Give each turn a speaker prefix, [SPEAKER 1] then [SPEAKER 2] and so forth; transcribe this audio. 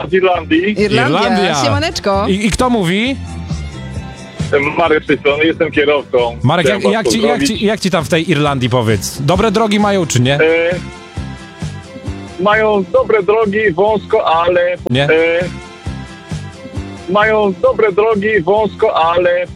[SPEAKER 1] z Irlandii.
[SPEAKER 2] Irlandia.
[SPEAKER 3] Siemaneczko.
[SPEAKER 2] I kto mówi?
[SPEAKER 1] Marek z tej strony, jestem kierowcą.
[SPEAKER 2] Marek,
[SPEAKER 1] Chciałem was
[SPEAKER 2] jak ci tam w tej Irlandii, powiedz? Dobre drogi mają, czy nie?
[SPEAKER 1] Mają dobre drogi, wąsko, ale...
[SPEAKER 2] Nie?
[SPEAKER 1] Mają dobre drogi, wąsko, ale